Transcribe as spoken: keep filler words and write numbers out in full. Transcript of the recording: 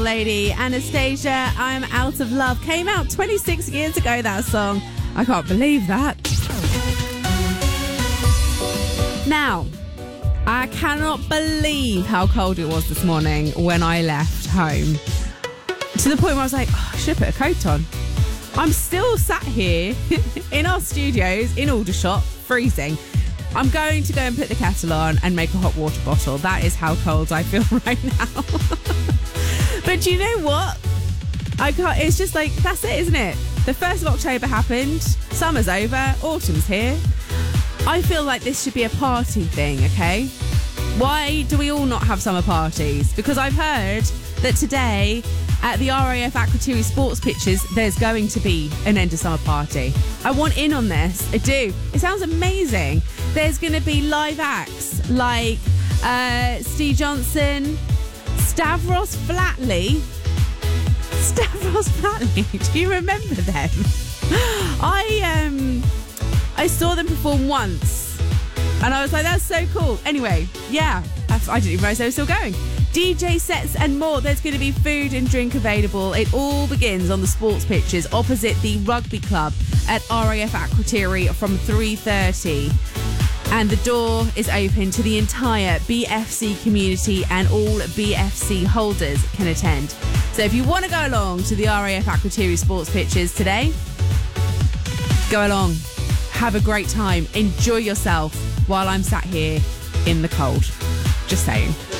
Lady Anastasia, I'm Out of Love. Came out twenty-six years ago, that song. I can't believe that. Now, I cannot believe how cold it was this morning when I left home. To the point where I was like, oh, I should put a coat on. I'm still sat here in our studios in Aldershot, freezing. I'm going to go and put the kettle on and make a hot water bottle. That is how cold I feel right now. But do you know what? I can't. It's just like, that's it, isn't it? The first of October happened. Summer's over. Autumn's here. I feel like this should be a party thing, okay? Why do we all not have summer parties? Because I've heard that today at the R A F Akrotiri Sports Pitches, there's going to be an end of summer party. I want in on this. I do. It sounds amazing. There's going to be live acts like uh, Steve Johnson, Stavros Flatley. Stavros Flatley. Do you remember them? I um, I saw them perform once, and I was like, "That's so cool." Anyway, yeah, I, I didn't even realise they were still going. D J sets and more. There's going to be food and drink available. It all begins on the sports pitches opposite the rugby club at R A F Akrotiri from three thirty. And the door is open to the entire B F C community, and all B F C holders can attend. So if you want to go along to the R A F Akrotiri Sports Pitches today, go along. Have a great time. Enjoy yourself while I'm sat here in the cold. Just saying.